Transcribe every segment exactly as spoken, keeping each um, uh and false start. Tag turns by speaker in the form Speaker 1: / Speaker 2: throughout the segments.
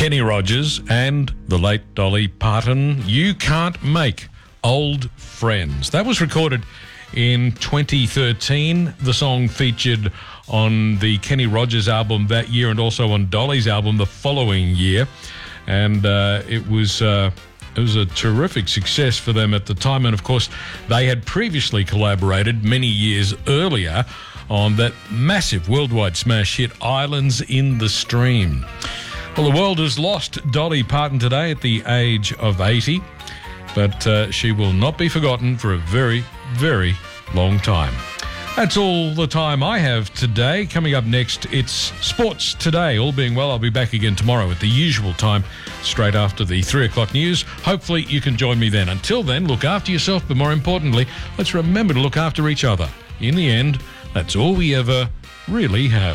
Speaker 1: Kenny Rogers and the late Dolly Parton, You Can't Make Old Friends. That was recorded in twenty thirteen. The song featured on the Kenny Rogers album that year and also on Dolly's album the following year. And uh, it was... Uh, It was a terrific success for them at the time. And, of course, they had previously collaborated many years earlier on that massive worldwide smash hit, Islands in the Stream. Well, the world has lost Dolly Parton today at the age of eighty, but uh, she will not be forgotten for a very, very long time. That's all the time I have today. Coming up next, it's Sports Today. All being well, I'll be back again tomorrow at the usual time, straight after the three o'clock news. Hopefully you can join me then. Until then, look after yourself, but more importantly, let's remember to look after each other. In the end, that's all we ever really have.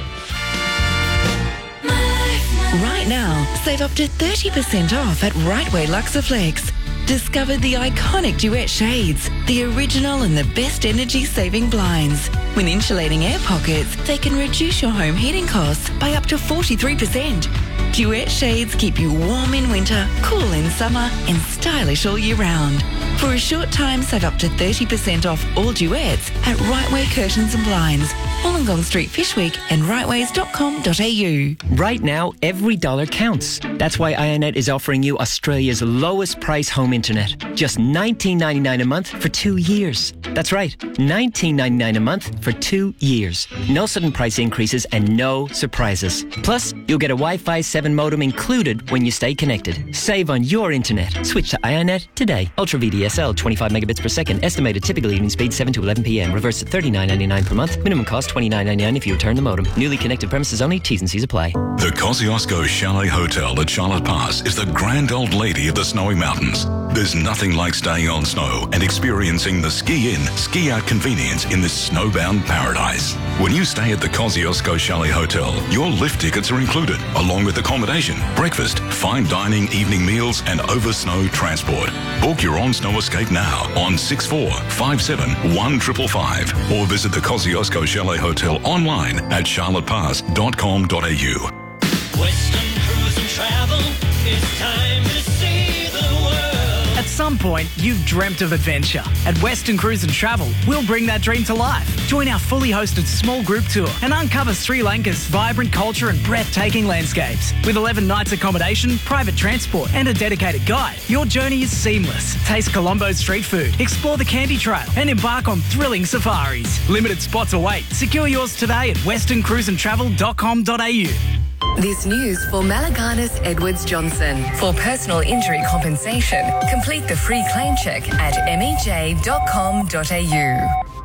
Speaker 2: Right now, save up to thirty percent off at Rightway Luxaflex. Discover the iconic Duet shades, the original and the best energy-saving blinds. When insulating air pockets, they can reduce your home heating costs by up to forty-three percent. Duet shades keep you warm in winter, cool in summer, and stylish all year round. For a short time, save up to thirty percent off all Duets at Rightway Curtains and Blinds, Wollongong Street, Fishwick, and rightways dot com dot a u.
Speaker 3: Right now, every dollar counts. That's why Ionet is offering you Australia's lowest price home internet. Just nineteen ninety-nine a month for two years. That's right, nineteen ninety-nine a month for two years. No sudden price increases and no surprises. Plus, you'll get a Wi-Fi seven modem included when you stay connected. Save on your internet. Switch to Ionet today. Ultra V D S L, twenty-five megabits per second. Estimated typical evening speed seven to eleven p m. Reverse at thirty-nine ninety-nine per month. Minimum cost twenty-nine ninety-nine if you return the modem. Newly connected premises only. T's and C's apply.
Speaker 4: The Kosciuszko Chalet Hotel at Charlotte Pass is the grand old lady of the snowy mountains. There's nothing like staying on snow and experiencing the ski-in, ski-out convenience in this snowbound paradise. When you stay at the Kosciuszko Chalet Hotel, your lift tickets are included, along with accommodation, breakfast, fine dining, evening meals, and over-snow transport. Book your on-snow escape now on six four five seven one five five five or visit the Kosciuszko Chalet Hotel online at charlotte pass dot com dot a u.
Speaker 5: Western Cruise and Travel, it's time to see the world.
Speaker 6: At some point, you've dreamt of adventure. At Western Cruise and Travel, we'll bring that dream to life. Join our fully hosted small group tour and uncover Sri Lanka's vibrant culture and breathtaking landscapes. With eleven nights accommodation, private transport and a dedicated guide, your journey is seamless. Taste Colombo's street food, explore the Candy Trail and embark on thrilling safaris. Limited spots await. Secure yours today at western cruise and travel dot com dot a u.
Speaker 7: This news for Malaganas Edwards Johnson. For personal injury compensation, complete the free claim check at m e j dot com dot a u.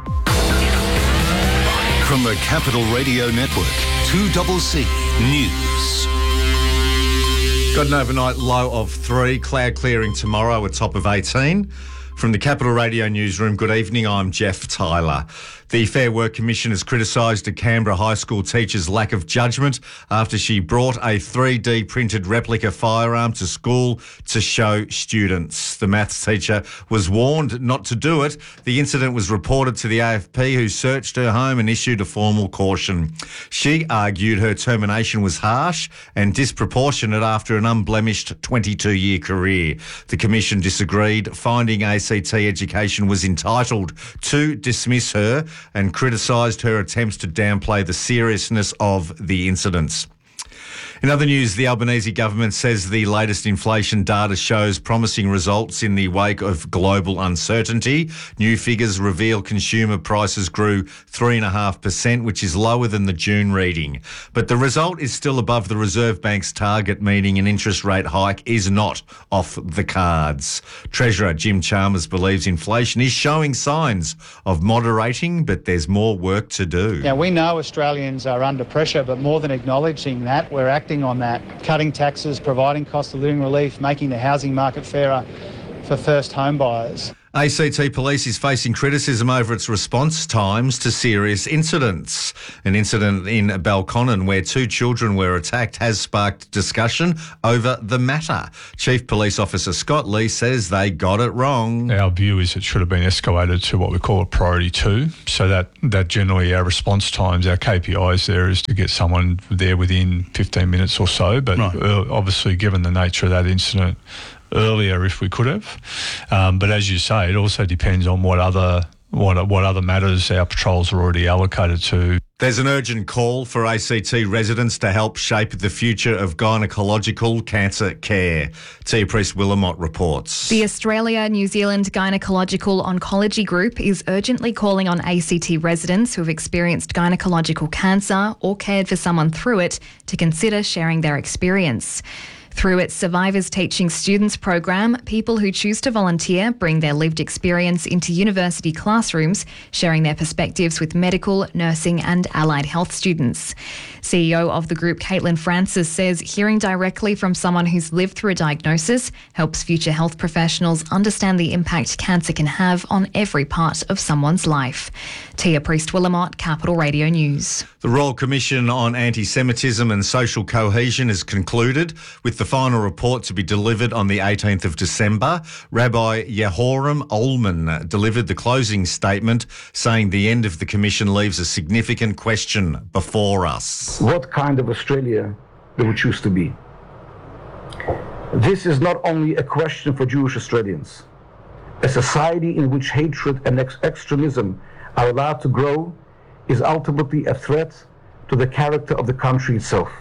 Speaker 8: From the Capital Radio Network, two C C News.
Speaker 9: Got an overnight low of three, cloud clearing tomorrow, a top of eighteen. From the Capital Radio Newsroom, good evening, I'm Jeff Tyler. The Fair Work Commission has criticised a Canberra high school teacher's lack of judgment after she brought a three D printed replica firearm to school to show students. The maths teacher was warned not to do it. The incident was reported to the A F P, who searched her home and issued a formal caution. She argued her termination was harsh and disproportionate after an unblemished twenty-two year career. The Commission disagreed, finding A C T Education was entitled to dismiss her and criticised her attempts to downplay the seriousness of the incidents. In other news, the Albanese government says the latest inflation data shows promising results in the wake of global uncertainty. New figures reveal consumer prices grew three point five percent, which is lower than the June reading. But the result is still above the Reserve Bank's target, meaning an interest rate hike is not off the cards. Treasurer Jim Chalmers believes inflation is showing signs of moderating, but there's more work to do.
Speaker 10: Now, we know Australians are under pressure, but more than acknowledging that, we're acting on that, cutting taxes, providing cost of living relief, making the housing market fairer for first home buyers.
Speaker 9: A C T Police is facing criticism over its response times to serious incidents. An incident in Balconnen where two children were attacked has sparked discussion over the matter. Chief Police Officer Scott Lee says they got it wrong.
Speaker 11: Our view is it should have been escalated to what we call a priority two. So that, that generally our response times, our K P Is there is to get someone there within fifteen minutes or so. But right. uh, obviously, given the nature of that incident, earlier if we could have. Um, but as you say, it also depends on what other what what other matters our patrols are already allocated to.
Speaker 9: There's an urgent call for A C T residents to help shape the future of gynaecological cancer care. Tia Priest-Willamott reports.
Speaker 12: The Australia New Zealand Gynaecological Oncology Group is urgently calling on A C T residents who have experienced gynaecological cancer or cared for someone through it to consider sharing their experience. Through its Survivors Teaching Students program, people who choose to volunteer bring their lived experience into university classrooms, sharing their perspectives with medical, nursing and allied health students. C E O of the group, Caitlin Francis, says hearing directly from someone who's lived through a diagnosis helps future health professionals understand the impact cancer can have on every part of someone's life. Tia Priest-Willamott, Capital Radio News.
Speaker 9: The Royal Commission on Anti-Semitism and Social Cohesion has concluded, with the final report to be delivered on the eighteenth of December. Rabbi Yehoram Ullman delivered the closing statement, saying the end of the commission leaves a significant question before us.
Speaker 13: What kind of Australia do we choose to be? This is not only a question for Jewish Australians. A society in which hatred and ex- extremism are allowed to grow is ultimately a threat to the character of the country itself.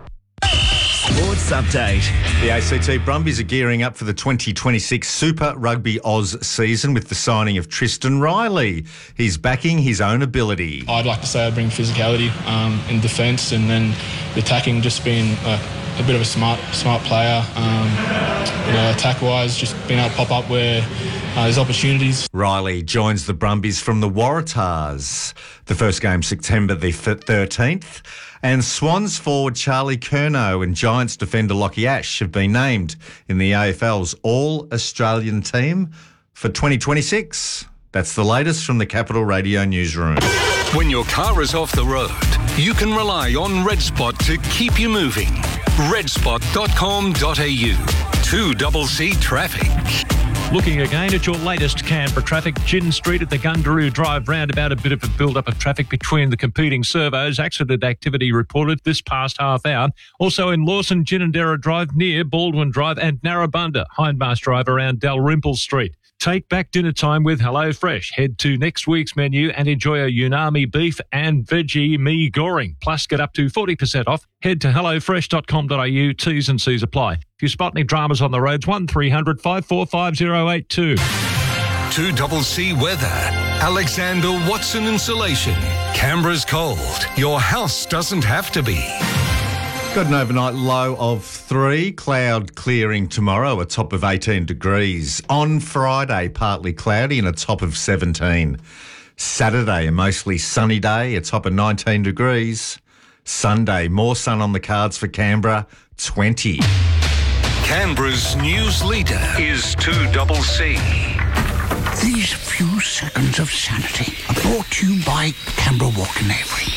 Speaker 9: Sports update. The A C T Brumbies are gearing up for the twenty twenty-six Super Rugby Oz season with the signing of Tristan Riley. He's backing his own ability.
Speaker 14: I'd like to say I bring physicality um, in defence, and then the attacking, just being a, a bit of a smart smart player. Um, you know, attack-wise, just being able to pop up where uh, there's opportunities.
Speaker 9: Riley joins the Brumbies from the Waratahs. The first game September the thirteenth. And Swans forward Charlie Curnow and Giants defender Lockie Ash have been named in the A F L's All-Australian team for twenty twenty-six. That's the latest from the Capital Radio Newsroom.
Speaker 8: When your car is off the road, you can rely on Red Spot to keep you moving. red spot dot com dot a u. two C C Traffic.
Speaker 15: Looking again at your latest Canberra traffic. Gin Street at the Gundaroo Drive roundabout, a bit of a build-up of traffic between the competing servos. Accident activity reported this past half hour. Also in Lawson, Ginninderra Drive near Baldwin Drive and Narrabunda. Hindmarsh Drive around Dalrymple Street. Take back dinner time with HelloFresh. Head to next week's menu and enjoy a Unami beef and veggie mee goreng. Plus, get up to forty percent off. Head to hello fresh dot com dot a u. T's and C's apply. If you spot any dramas on the roads, one three hundred five four five zero eight two.
Speaker 8: two C C Weather. Alexander Watson Insulation. Canberra's cold. Your house doesn't have to be.
Speaker 9: Got an overnight low of three. Cloud clearing tomorrow, a top of eighteen degrees. On Friday, partly cloudy and a top of seventeen. Saturday, a mostly sunny day, a top of nineteen degrees. Sunday, more sun on the cards for Canberra, twenty.
Speaker 8: Canberra's news leader is two C C.
Speaker 16: These few seconds of sanity are brought to you by Canberra Walk and Avery.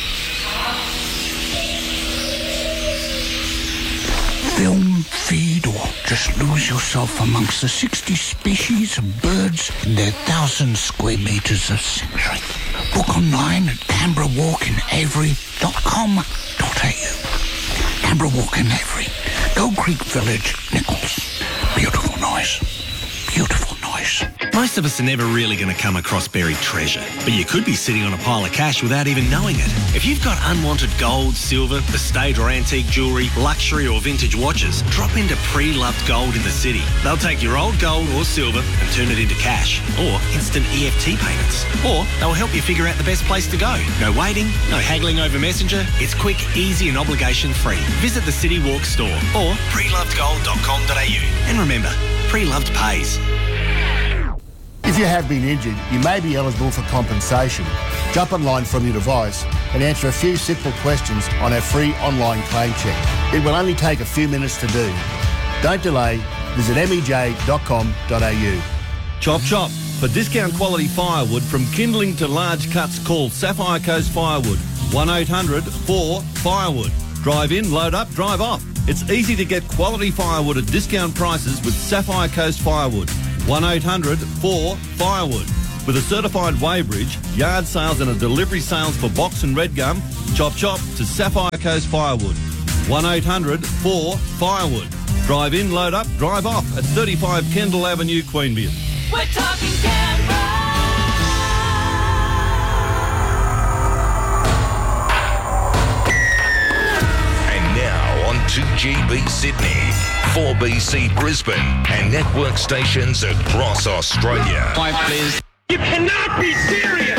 Speaker 16: Film, feed, or just lose yourself amongst the sixty species of birds in their thousand square metres of sanctuary. Book online at canberra walk and avery dot com dot a u. Canberra Walk and Avery, Gold Creek Village, Nichols. Beautiful noise. Beautiful noise.
Speaker 17: Most of us are never really going to come across buried treasure, but you could be sitting on a pile of cash without even knowing it. If you've got unwanted gold, silver, estate or antique jewellery, luxury or vintage watches, drop into Pre-Loved Gold in the city. They'll take your old gold or silver and turn it into cash or instant E F T payments. Or they'll help you figure out the best place to go. No waiting, no haggling over Messenger. It's quick, easy and obligation free. Visit the City Walk store or pre loved gold dot com dot a u. And remember, Pre-Loved pays.
Speaker 18: If you have been injured, you may be eligible for compensation. Jump online from your device and answer a few simple questions on our free online claim check. It will only take a few minutes to do. Don't delay. Visit m e j dot com dot a u.
Speaker 19: Chop chop. For discount quality firewood from kindling to large cuts, call Sapphire Coast Firewood. one eight hundred four firewood. Drive in, load up, drive off. It's easy to get quality firewood at discount prices with Sapphire Coast Firewood. one eight hundred four firewood. With a certified weighbridge, yard sales and a delivery sales for box and red gum, chop chop to Sapphire Coast Firewood. one eight hundred four firewood. Drive in, load up, drive off at thirty-five Kendall Avenue, Queanbeyan.
Speaker 5: We're talking Canberra.
Speaker 20: And now on two G B Sydney, four B C Brisbane, and network stations across Australia.
Speaker 5: Five, please.
Speaker 20: You cannot be serious!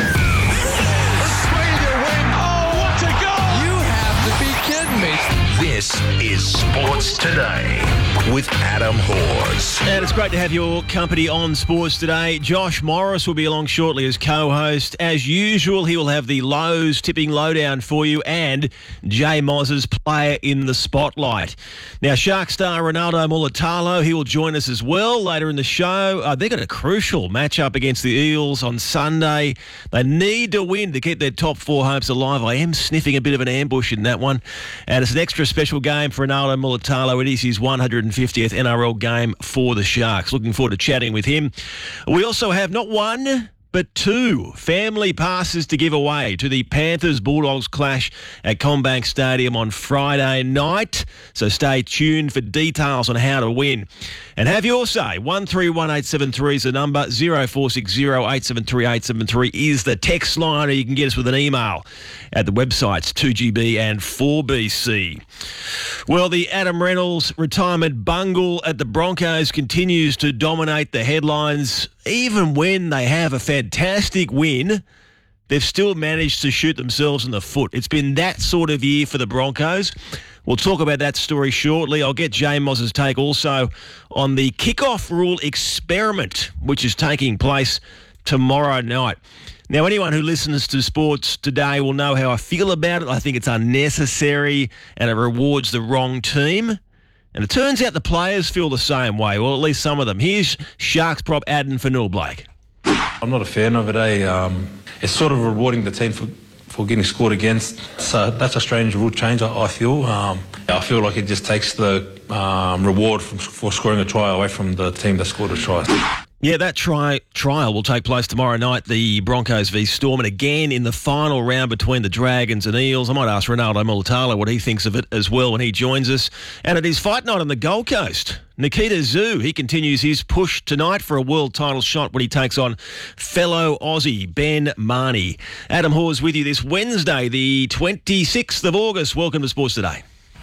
Speaker 5: Australia win. Oh, what a goal! You have to be kidding me.
Speaker 20: This is Sports Today with Adam Hawes.
Speaker 21: And it's great to have your company on Sports Today. Josh Morris will be along shortly as co-host. As usual, he will have the Lowe's tipping lowdown for you and Jay Moz's player in the spotlight. Now, Shark star Ronaldo Mulitalo, he will join us as well later in the show. Uh, they've got a crucial matchup against the Eels on Sunday. They need to win to keep their top four hopes alive. I am sniffing a bit of an ambush in that one. And it's an extra special game for Ronaldo Mulitalo. It is his one hundred fiftieth N R L game for the Sharks. Looking forward to chatting with him. We also have not one, but two family passes to give away to the Panthers-Bulldogs clash at CommBank Stadium on Friday night. So stay tuned for details on how to win. And have your say. one three one eight seven three is the number. zero four six zero eight seven three eight seven three is the text line, or you can get us with an email at the websites two G B and four B C. Well, the Adam Reynolds retirement bungle at the Broncos continues to dominate the headlines. Even when they have a fantastic win, they've still managed to shoot themselves in the foot. It's been that sort of year for the Broncos. We'll talk about that story shortly. I'll get Jay Moz's take also on the kickoff rule experiment, which is taking place tomorrow night. Now, anyone who listens to Sports Today will know how I feel about it. I think it's unnecessary and it rewards the wrong team. And it turns out the players feel the same way, or at least some of them. Here's Sharks prop Aden Fanul-Blake.
Speaker 22: I'm not a fan of it. Eh? Um, it's sort of rewarding the team for, for getting scored against. So that's a strange rule change, I, I feel. Um, I feel like it just takes the um, reward from, for scoring a try away from the team that scored a try.
Speaker 21: Yeah, that try, trial will take place tomorrow night, the Broncos v Storm, and again in the final round between the Dragons and Eels. I might ask Ronaldo Mulitalo what he thinks of it as well when he joins us. And it is fight night on the Gold Coast. Nikita Zoo, he continues his push tonight for a world title shot when he takes on fellow Aussie Ben Marnie. Adam Hawes with you this Wednesday, the twenty-sixth of August. Welcome to Sports Today.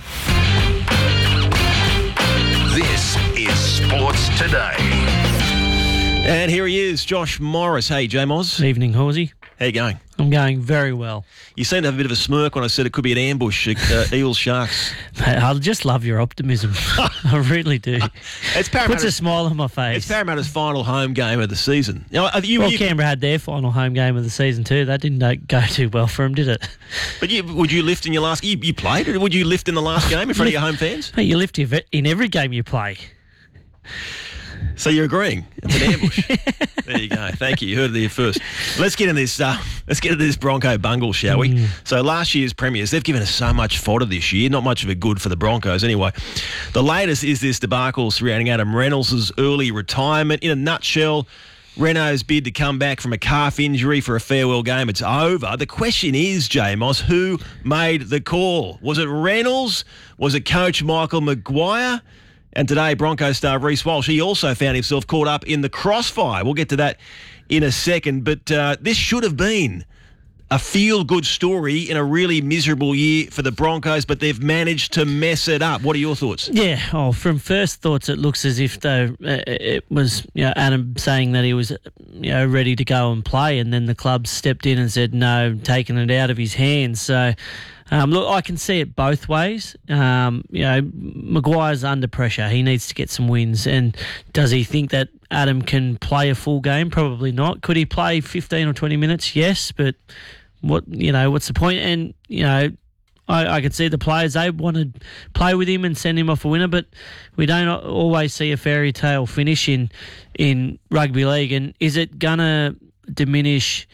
Speaker 20: This is Sports Today.
Speaker 21: And here he is, Josh Morris. Hey, Jay Moz.
Speaker 23: Evening, Horsey.
Speaker 21: How you going?
Speaker 23: I'm going very well.
Speaker 21: You seem to have a bit of a smirk when I said it could be an ambush, uh, Eels Sharks.
Speaker 23: Mate, I just love your optimism. I really do.
Speaker 21: It's
Speaker 23: Puts a smile on my face.
Speaker 21: It's Parramatta's final home game of the season. You know, you,
Speaker 23: well,
Speaker 21: you,
Speaker 23: Canberra had their final home game of the season too. That didn't uh, go too well for them, did it?
Speaker 21: But you, would you lift in your last... You, you played? Would you lift in the last game in front of your home fans?
Speaker 23: Mate, you lift in every game you play.
Speaker 21: So you're agreeing? It's an ambush. There you go. Thank you. You heard it here first. Let's get into this. Uh, let's get into this Bronco bungle, shall we? Mm. So last year's premiers, they've given us so much fodder this year. Not much of it good for the Broncos, anyway. The latest is this debacle surrounding Adam Reynolds' early retirement. In a nutshell, Reynolds' bid to come back from a calf injury for a farewell game. It's over. The question is, Jay Moss, who made the call? Was it Reynolds? Was it Coach Michael Maguire? And today, Broncos star Reece Walsh, he also found himself caught up in the crossfire. We'll get to that in a second. But uh, this should have been a feel-good story in a really miserable year for the Broncos, but they've managed to mess it up. What are your thoughts?
Speaker 23: Yeah, oh, from first thoughts, it looks as if though uh, it was you know, Adam saying that he was you know ready to go and play, and then the club stepped in and said no, taking it out of his hands. So. Um, look, I can see it both ways. Um, you know, Maguire's under pressure. He needs to get some wins. And does he think that Adam can play a full game? Probably not. Could he play fifteen or twenty minutes? Yes, but what you know, what's the point? And you know, I, I could see the players, they want to play with him and send him off a winner, but we don't always see a fairy tale finish in, in rugby league. And is it going to diminish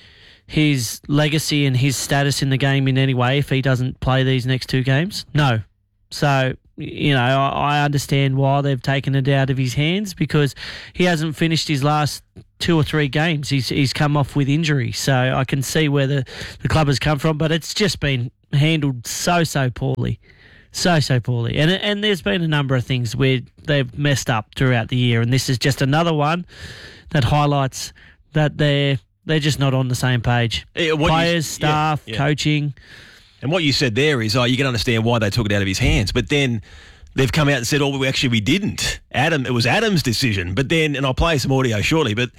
Speaker 23: his legacy and his status in the game in any way if he doesn't play these next two games? No. So, you know, I, I understand why they've taken it out of his hands, because he hasn't finished his last two or three games. He's he's come off with injury. So I can see where the, the club has come from, but it's just been handled so, so poorly. So, so poorly. And and there's been a number of things where they've messed up throughout the year, and this is just another one that highlights that they're, they're just not on the same page.
Speaker 21: Yeah, what
Speaker 23: Players,
Speaker 21: you-
Speaker 23: staff,
Speaker 21: yeah, yeah.
Speaker 23: coaching.
Speaker 21: And what you said there is, oh, you can understand why they took it out of his hands. But then they've come out and said, oh, we actually, we didn't. Adam, it was Adam's decision. But then, and I'll play some audio shortly, but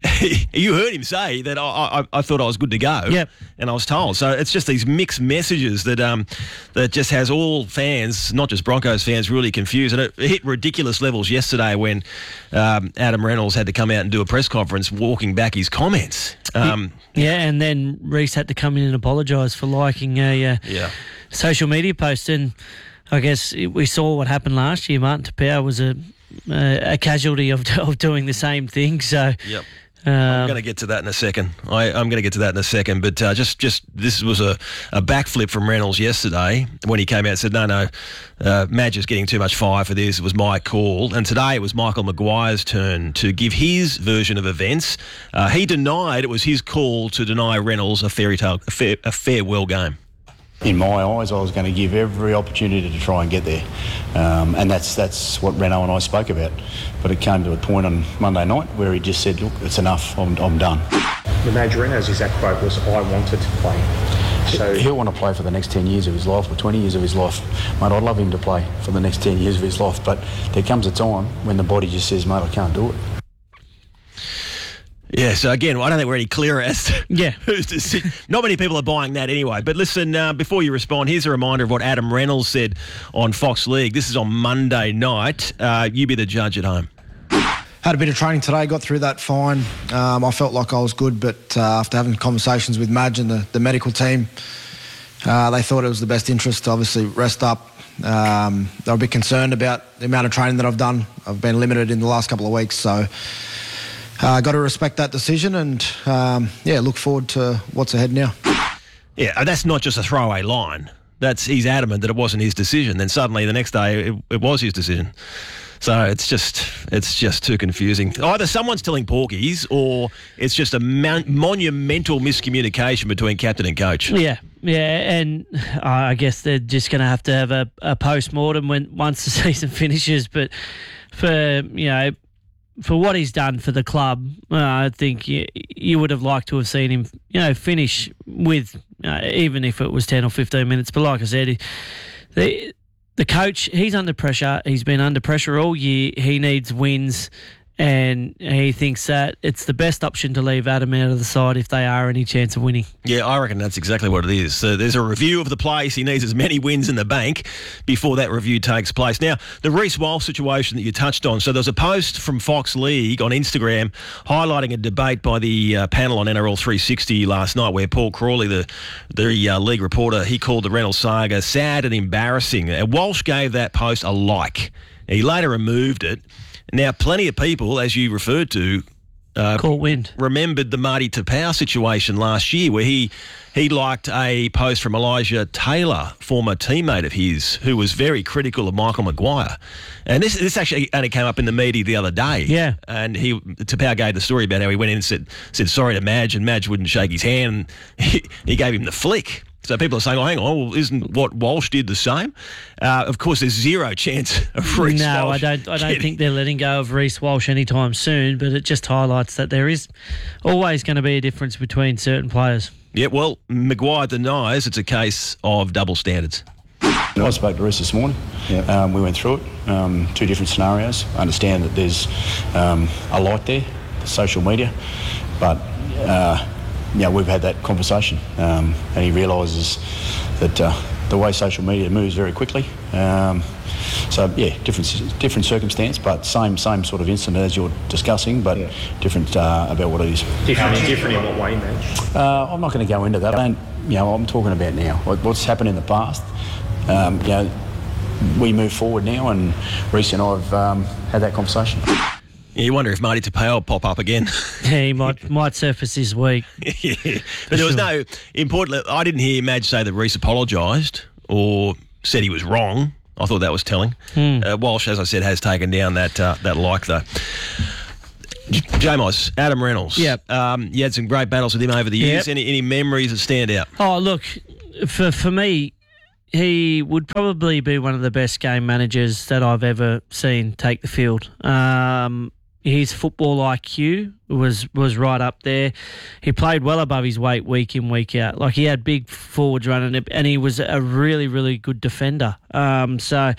Speaker 21: you heard him say that I, I, I thought I was good to go.
Speaker 23: Yep.
Speaker 21: And I was told. So it's just these mixed messages that um that just has all fans, not just Broncos fans, really confused. And it hit ridiculous levels yesterday when um, Adam Reynolds had to come out and do a press conference walking back his comments. Um,
Speaker 23: Yeah, and then Reece had to come in and apologise for liking a uh,
Speaker 21: yeah.
Speaker 23: social media post. And I guess we saw what happened last year. Martin Tapau was a a, a casualty of, of doing the same thing. So
Speaker 21: Yep.
Speaker 23: Um,
Speaker 21: I'm going to get to that in a second. I, I'm going to get to that in a second. But uh, just, just this was a, a backflip from Reynolds yesterday when he came out and said, no, no, uh, Madge is getting too much fire for this. It was my call. And today it was Michael Maguire's turn to give his version of events. Uh, he denied it was his call to deny Reynolds a fairy tale, a, fair, a farewell game.
Speaker 1: In my eyes, I was going to give every opportunity to try and get there. Um, and that's that's what Reno and I spoke about. But it came to a point on Monday night where he just said, look, it's enough, I'm, I'm done.
Speaker 2: The Major Reno's exact quote was, I wanted to play.
Speaker 1: So he'll want to play for the next ten years of his life or twenty years of his life. Mate, I'd love him to play for the next ten years of his life. But there comes a time when the body just says, mate, I can't do it.
Speaker 21: Yeah, so again, I don't think we're any clearer as to
Speaker 23: yeah.
Speaker 21: who's to sit. Not many people are buying that anyway. But listen, uh, before you respond, here's a reminder of what Adam Reynolds said on Fox League. This is on Monday night. Uh, you be the judge at home.
Speaker 3: Had a bit of training today, got through that fine. Um, I felt like I was good, but uh, after having conversations with Madge and the, the medical team, uh, they thought it was the best interest to obviously rest up. Um, they were a bit concerned about the amount of training that I've done. I've been limited in the last couple of weeks, so I uh, got to respect that decision and, um, yeah, look forward to what's ahead now.
Speaker 21: Yeah, and that's not just a throwaway line. That's he's adamant that it wasn't his decision. Then suddenly the next day it, it was his decision. So it's just it's just too confusing. Either someone's telling porkies or it's just a mon- monumental miscommunication between captain and coach.
Speaker 23: Yeah, yeah, and I guess they're just going to have to have a, a post-mortem when once the season finishes. But for, you know, for what he's done for the club, uh, I think you, you would have liked to have seen him, you know, finish with, uh, even if it was ten or fifteen minutes. But like I said, he, the the coach, he's under pressure. He's been under pressure all year. He needs wins, and he thinks that it's the best option to leave Adam out of the side if they are any chance of winning.
Speaker 21: Yeah, I reckon that's exactly what it is. So there's a review of the place. He needs as many wins in the bank before that review takes place. Now, the Reece Walsh situation that you touched on. So there was a post from Fox League on Instagram highlighting a debate by the uh, panel on N R L three sixty last night where Paul Crawley, the, the uh, league reporter, he called the Reynolds saga sad and embarrassing. And Walsh gave that post a like. He later removed it. Now, plenty of people, as you referred to, uh,
Speaker 23: Caught wind.
Speaker 21: remembered the Marty Tapau situation last year where he he liked a post from Elijah Taylor, former teammate of his, who was very critical of Michael Maguire. And this this actually only came up in the media the other day.
Speaker 23: Yeah.
Speaker 21: And he Tapau gave the story about how he went in and said, said sorry to Madge, and Madge wouldn't shake his hand. He, he gave him the flick. So people are saying, oh, hang on, well, isn't what Walsh did the same? Uh, of course, there's zero chance of Reece
Speaker 23: No,
Speaker 21: Walsh
Speaker 23: I don't. I don't
Speaker 21: getting-
Speaker 23: think they're letting go of Reece Walsh anytime soon. But it just highlights that there is always going to be a difference between certain players.
Speaker 21: Yeah, well, Maguire denies it's a case of double standards.
Speaker 1: I spoke to Reece this morning. Um, we went through it, um, two different scenarios. I understand that there's um, a light there, social media, but uh, yeah, we've had that conversation, um, and he realises that uh, the way social media moves very quickly. Um, so So yeah, different different circumstance, but same same sort of incident as you're discussing, but yeah. different uh, about what it is.
Speaker 2: Different, different in what way, Mitch?
Speaker 1: Uh, I'm not going to go into that. I don't, you know, I'm talking about now. What, what's happened in the past. Um, you know, we move forward now, and Reece and I have um, had that conversation.
Speaker 21: Yeah, you wonder if Marty Tapau will pop up again.
Speaker 23: Yeah, he might might surface this week.
Speaker 21: yeah. But there was no important. I didn't hear Madge say that Reece apologised or said he was wrong. I thought that was telling.
Speaker 23: Hmm.
Speaker 21: Uh, Walsh, as I said, has taken down that uh, that like though. J-Moz, Adam Reynolds.
Speaker 23: Yep.
Speaker 21: Um, you had some great battles with him over the years.
Speaker 23: Yep.
Speaker 21: Any any memories that stand out?
Speaker 23: Oh, look, for for me, he would probably be one of the best game managers that I've ever seen take the field. Um, his football I Q was was right up there. He played well above his weight week in, week out. Like, he had big forwards running, and he was a really, really good defender. Um, so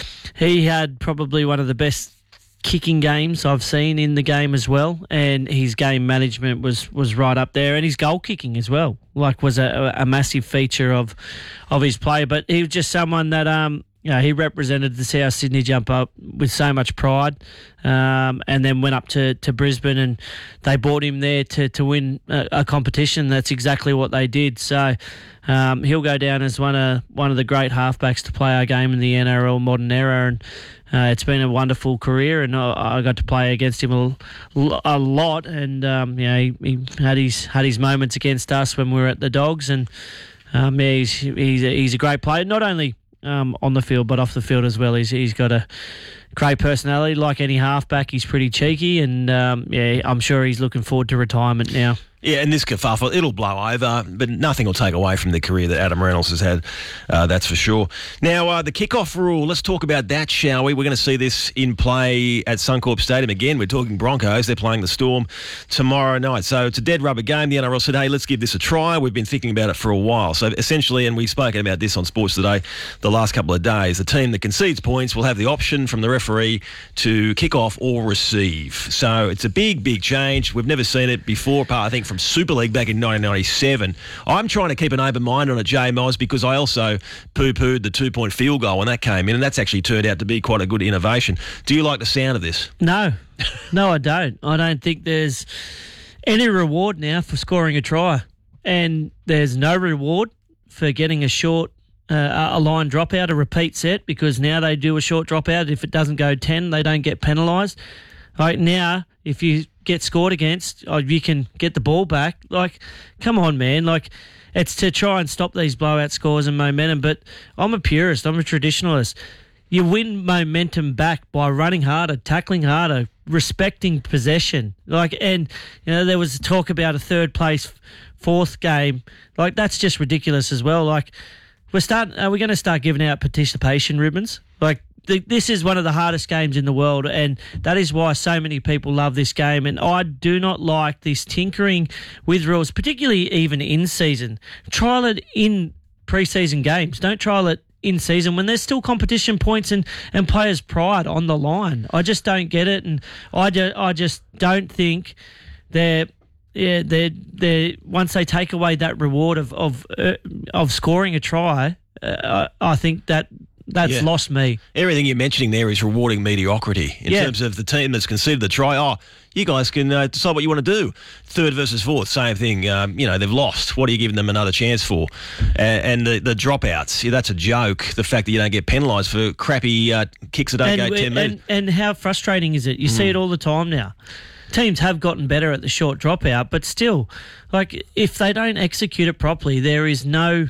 Speaker 23: he had probably one of the best kicking games I've seen in the game as well, and his game management was, was right up there, and his goal kicking as well, like, was a, a massive feature of of his play. But he was just someone that um you know, he represented the South Sydney Jumper with so much pride, um, and then went up to, to Brisbane, and they brought him there to, to win a, a competition. That's exactly what they did. So um, he'll go down as one of one of the great halfbacks to play our game in the N R L modern era, and uh, it's been a wonderful career. And I, I got to play against him a, a lot, and um, you know, he, he had his had his moments against us when we were at the Dogs, and um, yeah, he's he's a, he's a great player, not only Um, on the field, but off the field as well. He's he's got a great personality. Like any halfback, he's pretty cheeky, and um, yeah, I'm sure he's looking forward to retirement now.
Speaker 21: Yeah, and this kerfuffle, it'll blow over, but nothing will take away from the career that Adam Reynolds has had, uh, that's for sure. Now, uh, the kickoff rule, let's talk about that, shall we? We're going to see this in play at Suncorp Stadium again. We're talking Broncos. They're playing the Storm tomorrow night. So it's a dead rubber game. The N R L said, hey, let's give this a try. We've been thinking about it for a while. So essentially, and we've spoken about this on Sports Today the last couple of days, the team that concedes points will have the option from the referee to kick off or receive. So it's a big, big change. We've never seen it before, apart, I think, from Super League back in nineteen ninety-seven. I'm trying to keep an open mind on it, J-Moz, because I also poo-pooed the two-point field goal when that came in, and that's actually turned out to be quite a good innovation. Do you like the sound of this?
Speaker 23: No. No, I don't. I don't think there's any reward now for scoring a try, and there's no reward for getting a short uh, a line dropout, a repeat set, because now they do a short dropout. If it doesn't go ten, they don't get penalised. Like, now, if you get scored against, oh, you can get the ball back. Like, come on, man. Like, it's to try and stop these blowout scores and momentum. But I'm a purist. I'm a traditionalist. You win momentum back by running harder, tackling harder, respecting possession. Like, and you know, there was talk about a third place, fourth game. Like, that's just ridiculous as well. Like, we're starting. Are we going to start giving out participation ribbons? Like, this is one of the hardest games in the world, and that is why so many people love this game. And I do not like this tinkering with rules, particularly even in season. Trial it in pre-season games. Don't trial it in season when there's still competition points and, and players' pride on the line. I just don't get it, and I, do, I just don't think they're yeah they're they once they take away that reward of of uh, of scoring a try. Uh, I, I think that. That's
Speaker 21: yeah.
Speaker 23: lost me.
Speaker 21: Everything you're mentioning there is rewarding mediocrity in
Speaker 23: yeah.
Speaker 21: terms of the team that's conceded the try. Oh, you guys can uh, decide what you want to do. Third versus fourth, same thing. Um, you know, they've lost. What are you giving them another chance for? Uh, and the, the dropouts, yeah, that's a joke. The fact that you don't get penalised for crappy uh, kicks that don't
Speaker 23: and,
Speaker 21: go ten metres.
Speaker 23: And, and how frustrating is it? You mm. see it all the time now. Teams have gotten better at the short dropout, but still, like, if they don't execute it properly, there is no...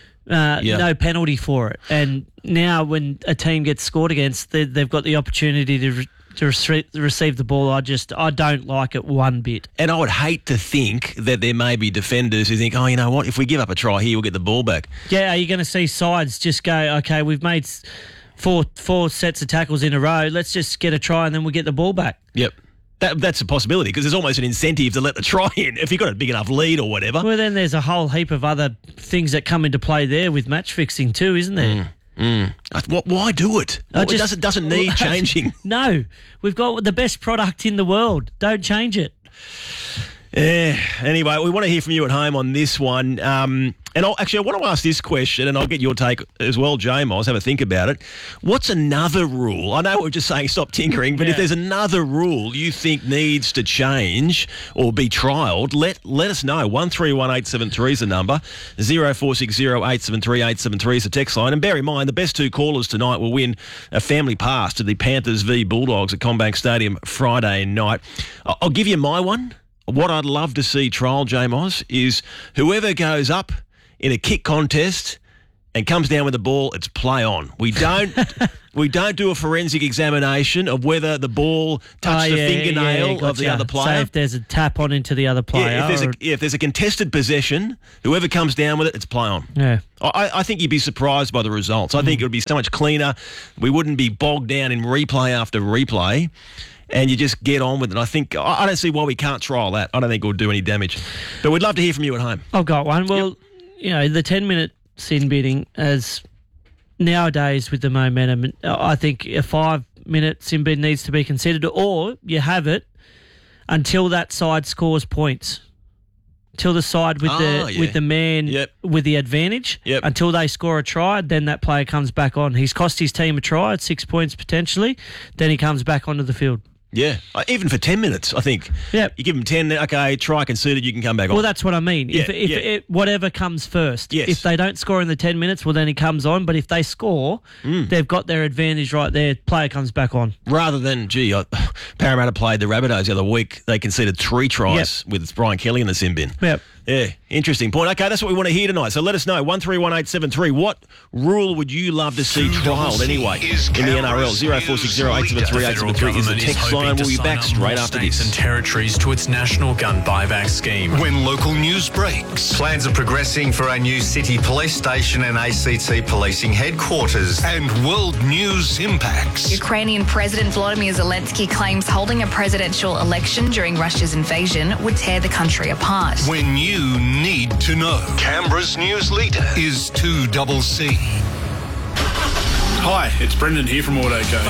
Speaker 23: Uh, yeah. no penalty for it. And now when a team gets scored against, they, they've got the opportunity to re- to re- receive the ball. I just, I don't like it one bit.
Speaker 21: And I would hate to think that there may be defenders who think, oh, you know what, if we give up a try here, we'll get the ball back.
Speaker 23: Yeah, are you going to see sides just go, okay, we've made four four sets of tackles in a row, let's just get a try and then we'll get the ball back.
Speaker 21: Yep. That, that's a possibility, because there's almost an incentive to let the try in if you've got a big enough lead or whatever.
Speaker 23: Well, then there's a whole heap of other things that come into play there with match fixing too, isn't there?
Speaker 21: Mm, mm. Why do it? Well, just, it doesn't, doesn't need changing.
Speaker 23: No. We've got the best product in the world. Don't change it.
Speaker 21: Yeah. Anyway, we want to hear from you at home on this one. Um, And I'll, actually, I want to ask this question, and I'll get your take as well, J-Moz. Have a think about it. What's another rule? I know we're just saying stop tinkering, but
Speaker 23: Yeah.
Speaker 21: if there's another rule you think needs to change or be trialled, let let us know. one three one eight seven three is the number. zero four six zero eight seven three eight seven three is the text line. And bear in mind, the best two callers tonight will win a family pass to the Panthers v Bulldogs at Combank Stadium Friday night. I- I'll give you my one. What I'd love to see trial, J-Moz, is whoever goes up in a kick contest and comes down with the ball, it's play on. We don't we don't do a forensic examination of whether the ball touched
Speaker 23: Oh,
Speaker 21: the
Speaker 23: yeah,
Speaker 21: fingernail
Speaker 23: yeah,
Speaker 21: of the
Speaker 23: gotcha.
Speaker 21: other player.
Speaker 23: So if there's a tap on into the other player.
Speaker 21: Yeah, if there's,
Speaker 23: or-
Speaker 21: a, yeah, if there's a contested possession, whoever comes down with it, it's play on.
Speaker 23: Yeah.
Speaker 21: I, I think you'd be surprised by the results. I think it would be so much cleaner. We wouldn't be bogged down in replay after replay. And you just get on with it. I think I I don't see why we can't trial that. I don't think it will do any damage. But we'd love to hear from you at home.
Speaker 23: I've got one. Well, you know, the ten-minute sin bidding, as nowadays with the momentum, I think a five-minute sin bid needs to be considered, or you have it until that side scores points. Till the side with
Speaker 21: Oh,
Speaker 23: the
Speaker 21: yeah.
Speaker 23: with the man
Speaker 21: Yep.
Speaker 23: with the advantage,
Speaker 21: Yep.
Speaker 23: until they score a try, then that player comes back on. He's cost his team a try at six points potentially, then he comes back onto the field.
Speaker 21: Yeah, Uh, even for ten minutes, I think.
Speaker 23: Yep.
Speaker 21: You give them ten, okay, try conceded, you can come back on.
Speaker 23: Well, that's what I mean. if
Speaker 21: Yeah,
Speaker 23: if
Speaker 21: yeah.
Speaker 23: It, whatever comes first.
Speaker 21: Yes.
Speaker 23: If they don't score in the ten minutes, well, then he comes on. But if they score,
Speaker 21: Mm.
Speaker 23: they've got their advantage right there. Player comes back on.
Speaker 21: Rather than, gee, I, Parramatta played the Rabbitohs the other week. They conceded three tries with Brian Kelly in the sin bin.
Speaker 23: Yep.
Speaker 21: Yeah, interesting point. Okay, that's what we want to hear tonight. So let us know. one three one eight seven three. What rule would you love to see trialled anyway in the N R L? zero four six zero eight seven three eight seven three is the text line. We'll be back straight after this.
Speaker 4: And territories to its national gun buyback scheme.
Speaker 8: When local news breaks.
Speaker 9: Plans are progressing for a new city police station and A C T policing headquarters.
Speaker 8: And world news impacts.
Speaker 12: Ukrainian President Volodymyr Zelensky claims holding a presidential election during Russia's invasion would tear the country apart.
Speaker 8: When you need to know. Canberra's news leader is two C C.
Speaker 6: Hi, it's Brendan here from Autoco.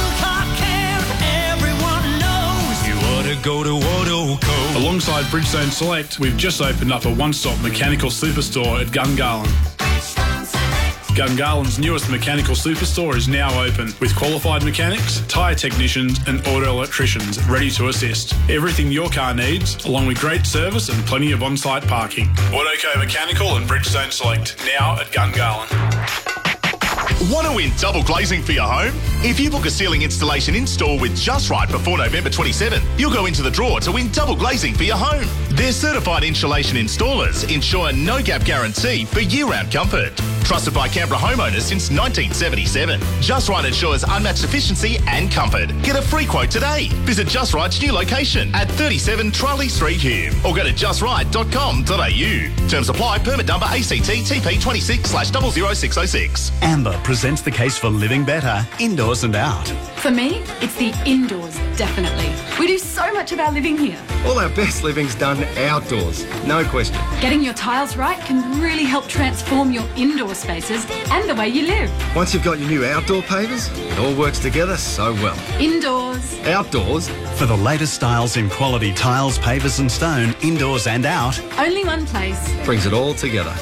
Speaker 8: You ought to go to Autoco.
Speaker 6: Alongside Bridgestone Select, we've just opened up a one-stop mechanical superstore at Gungahlin. Gungahlин's newest mechanical superstore is now open with qualified mechanics, tyre technicians and auto electricians ready to assist. Everything your car needs, along with great service and plenty of on-site parking. Autoco Mechanical and Bridgestone Select, now at Gungahlin.
Speaker 7: Want to win double glazing for your home? If you book a ceiling installation in-store with Just Right before November twenty-seventh, you'll go into the draw to win double glazing for your home. Their certified insulation installers ensure no-gap guarantee for year-round comfort. Trusted by Canberra homeowners since nineteen seventy-seven. Just Right ensures unmatched efficiency and comfort. Get a free quote today. Visit Just Right's new location at thirty-seven Charlie Street, Hume, or go to just right dot com dot a u. Terms apply. Permit number A C T T P twenty-six slash zero zero six zero six.
Speaker 24: Amber presents the case for living better, indoors and out.
Speaker 25: For me, it's the indoors, definitely. We do so much of our living here.
Speaker 26: All our best living's done outdoors, no question.
Speaker 25: Getting your tiles right can really help transform your indoor spaces and the way you live.
Speaker 26: Once you've got your new outdoor pavers, it all works together so well.
Speaker 25: Indoors.
Speaker 26: Outdoors.
Speaker 24: For the latest styles in quality tiles, pavers and stone, indoors and out,
Speaker 25: Only one place.
Speaker 26: brings it all together.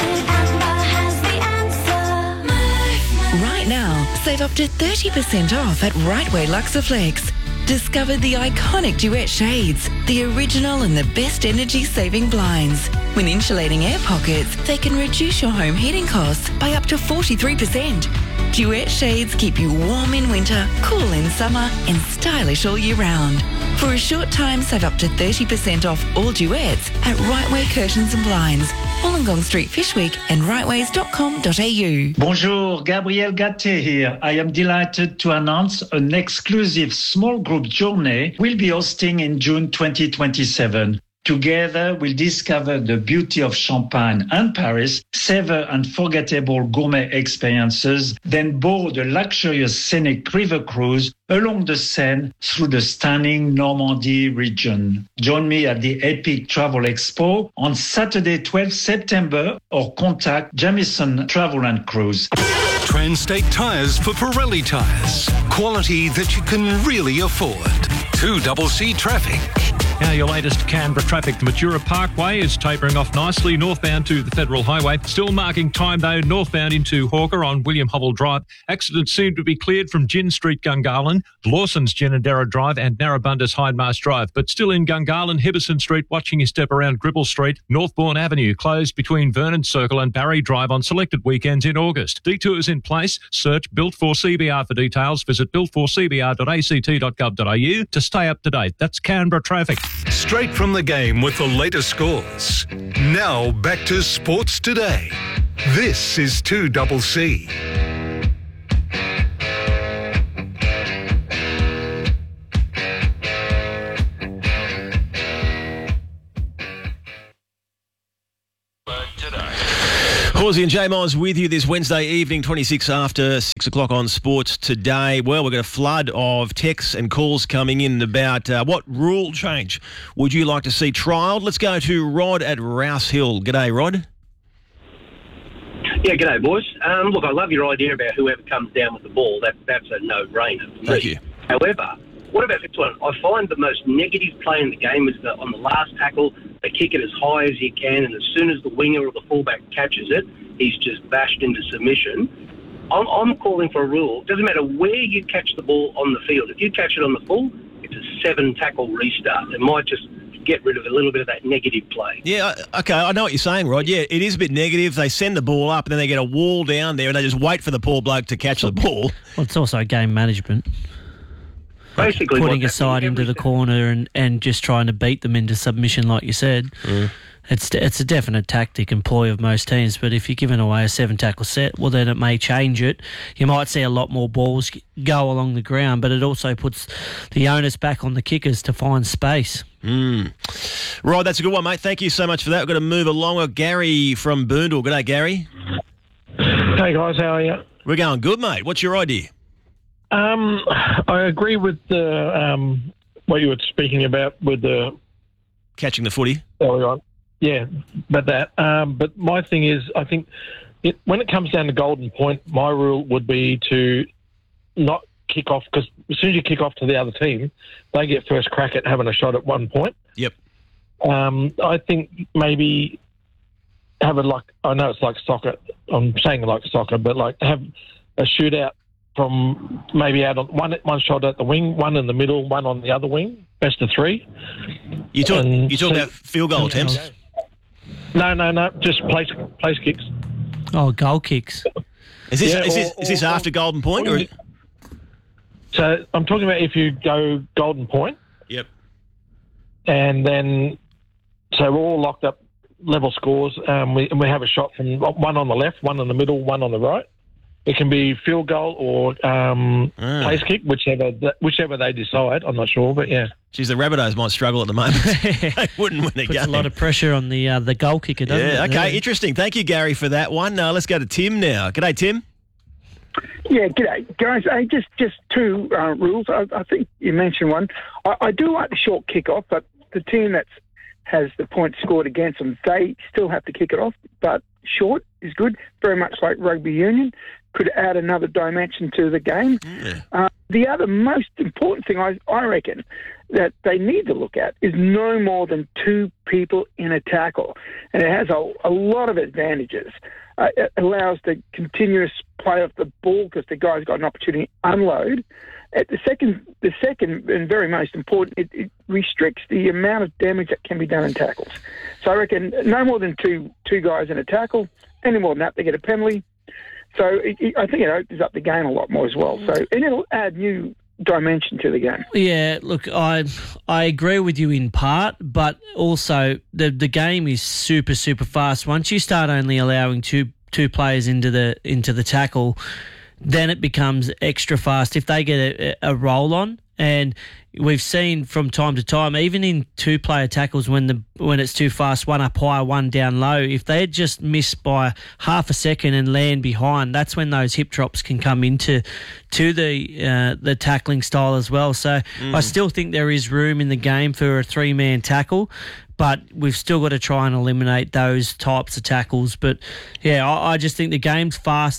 Speaker 27: Right now, save up to thirty percent off at Rightway Luxaflex. Discover the iconic Duet shades, the original and the best energy-saving blinds. When insulating air pockets, they can reduce your home heating costs by up to forty-three percent. Duet shades keep you warm in winter, cool in summer, and stylish all year round. For a short time, save up to thirty percent off all Duets at Rightway Curtains and Blinds, Wollongong Street, Fishwick, and rightways dot com dot a u.
Speaker 28: Bonjour, Gabriel Gatté here. I am delighted to announce an exclusive small group journey we'll be hosting in June twenty twenty-seven. Together, we'll discover the beauty of Champagne and Paris, savor unforgettable gourmet experiences, then board a luxurious scenic river cruise along the Seine through the stunning Normandy region. Join me at the Epic Travel Expo on Saturday, twelfth September, or contact Jamieson Travel and Cruise.
Speaker 8: Transtate tyres for Pirelli tyres. Quality that you can really afford. two C C traffic.
Speaker 10: Now your latest Canberra traffic. The Matura Parkway is tapering off nicely northbound to the Federal Highway. Still marking time though northbound into Hawker on William Hubble Drive. Accidents seem to be cleared from Gin Street, Gungahlin, Lawson's Ginninderra Drive and Narrabunda's Hydemarsh Drive. But still in Gungahlin, Hibberson Street, watching your step around Gribble Street. Northbourne Avenue closed between Vernon Circle and Barry Drive on selected weekends in August. Detours in place. Search Built for C B R for details. Visit built for c b r dot a c t dot gov dot a u to stay up to date. That's Canberra traffic.
Speaker 8: Straight from the game with the latest scores. Now back to Sports Today. This is two C C.
Speaker 21: Horsey and J Moz with you this Wednesday evening, twenty-six after six o'clock on Sports Today. Well, we've got a flood of texts and calls coming in about uh, what rule change would you like to see trialled. Let's go to Rod at Rouse Hill. G'day, Rod.
Speaker 11: Yeah, g'day, boys. Um, look, I love your idea about whoever comes down with the ball. That, that's a no-brainer for me.
Speaker 21: Thank you.
Speaker 11: However, what about this one? I find the most negative play in the game is the, on the last tackle, they kick it as high as you can, and as soon as the winger or the fullback catches it, he's just bashed into submission. I'm, I'm calling for a rule. It doesn't matter where you catch the ball on the field. If you catch it on the full, it's a seven-tackle restart. It might just get rid of a little bit of that negative play.
Speaker 21: Yeah, okay, I know what you're saying, Rod. Yeah, it is a bit negative. They send the ball up and then they get a wall down there and they just wait for the poor bloke to catch the ball.
Speaker 23: Well, it's also game management.
Speaker 11: Basically,
Speaker 23: putting a side into the corner and, and just trying to beat them into submission, like you said.
Speaker 21: Mm.
Speaker 23: It's it's a definite tactic and ploy of most teams, but if you're giving away a seven-tackle set, well, then it may change it. You might see a lot more balls go along the ground, but it also puts the onus back on the kickers to find space.
Speaker 21: Mm. Right, that's a good one, mate. Thank you so much for that. We've got to move along. We've got Gary from Boondall. G'day, Gary.
Speaker 13: Hey, guys. How are you?
Speaker 21: We're going good, mate. What's your idea?
Speaker 13: Um, I agree with the um, what you were speaking about with the
Speaker 21: catching the footy
Speaker 13: earlier on. Yeah, but that. Um, but my thing is, I think it, when it comes down to golden point, my rule would be to not kick off, because as soon as you kick off to the other team, they get first crack at having a shot at one point.
Speaker 21: Yep.
Speaker 13: Um, I think maybe have it like, I know it's like soccer. I'm saying like soccer, but like have a shootout from maybe out on one one shot at the wing, one in the middle, one on the other wing, best of three.
Speaker 21: You talk,
Speaker 13: And
Speaker 21: you talk
Speaker 13: see-
Speaker 21: about field goal attempts?
Speaker 13: No, no, no, just place place kicks.
Speaker 23: Oh, goal kicks.
Speaker 21: Is this
Speaker 13: Yeah,
Speaker 21: is
Speaker 13: or-
Speaker 21: this is this
Speaker 13: or-
Speaker 21: after golden point? Or?
Speaker 13: So I'm talking about if you go golden point,
Speaker 21: Yep.
Speaker 13: and then so we're all locked up, level scores. Um, we and we have a shot from one on the left, one in the middle, one on the right. It can be field goal or um,
Speaker 21: Ah.
Speaker 13: place kick, whichever whichever they decide. I'm not sure, but yeah.
Speaker 21: Geez, the Rabbitohs might struggle at the moment. They wouldn't win a
Speaker 23: Puts
Speaker 21: game.
Speaker 23: a lot of pressure on the uh, the goal kicker, doesn't
Speaker 21: Yeah,
Speaker 23: it?
Speaker 21: okay, interesting. Thank you, Gary, for that one. Uh, let's go to Tim now. G'day, Tim.
Speaker 14: Yeah, g'day, guys. Hey, just just two uh, rules. I, I think you mentioned one. I, I do like the short kick-off, but the team that has the points scored against them, they still have to kick it off, but short is good, very much like rugby union. Could add another dimension to the game.
Speaker 21: Yeah.
Speaker 14: Uh, the other most important thing I, I reckon that they need to look at is no more than two people in a tackle. And it has a, a lot of advantages. Uh, it allows the continuous play of the ball because the guy's got an opportunity to unload. At the second, the second and very most important, it, it restricts the amount of damage that can be done in tackles. So I reckon no more than two two guys in a tackle. Any more than that, they get a penalty. So it, it, I think it opens up the game a lot more as well. So and it'll add new dimension to the game.
Speaker 23: Yeah, look, I I agree with you in part, but also the the game is super super fast. Once you start only allowing two two players into the into the tackle, then it becomes extra fast if they get a, a roll on. And we've seen from time to time, even in two-player tackles, when the when it's too fast, one up high, one down low, if they just miss by half a second and land behind, that's when those hip drops can come into to the uh, the tackling style as well. So
Speaker 21: Mm.
Speaker 23: I still think there is room in the game for a three-man tackle, but we've still got to try and eliminate those types of tackles. But, yeah, I, I just think the game's fast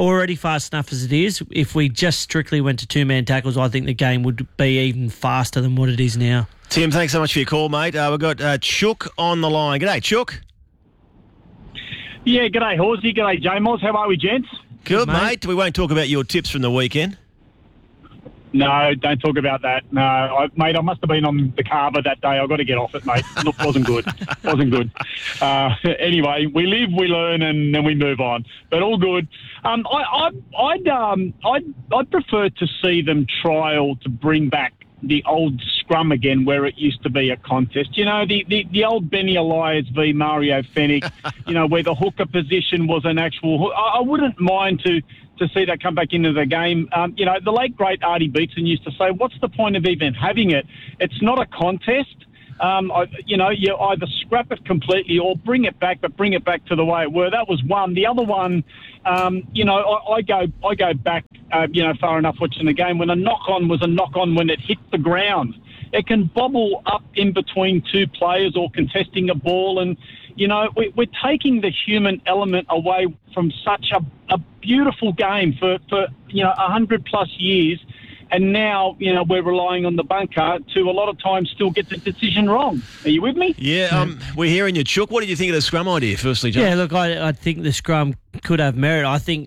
Speaker 23: already fast enough as it is. If we just strictly went to two-man tackles, I think the game would be even faster than what it is now.
Speaker 21: Tim, thanks so much for your call, mate. Uh, we've got uh, Chook on the line. G'day, Chook.
Speaker 5: Yeah, g'day, Horsey. G'day, J-Moz. How are we, gents?
Speaker 21: Good, mate. mate. We won't talk about your tips from the weekend.
Speaker 5: No, don't talk about that. No, I, mate, I must have been on the carver that day. I've got to get off it, mate. It wasn't good. wasn't good. Uh, anyway, we live, we learn, and then we move on. But all good. Um, I, I, I'd, um, I'd, I'd prefer to see them trial to bring back the old scrum again where it used to be a contest. You know, the, the, the old Benny Elias v Mario Fenech, you know, where the hooker position was an actual... I, I wouldn't mind to... to see that come back into the game. Um, you know, the late, great Artie Beetson used to say, what's the point of even having it? It's not a contest. Um, I, you know, you either scrap it completely or bring it back, but bring it back to the way it were. That was one. The other one, um, you know, I, I go I go back, uh, you know, far enough watching the game when a knock-on was a knock-on when it hit the ground. It can bobble up in between two players or contesting a ball, and you know, we, we're taking the human element away from such a, a beautiful game for, for you know, one hundred plus years. And now, you know, we're relying on the bunker to a lot of times still get the decision wrong. Are you with me?
Speaker 21: Yeah, um, we're hearing you, Chook. What did you think of the scrum idea, firstly, John?
Speaker 23: Yeah, look, I, I think the scrum could have merit. I think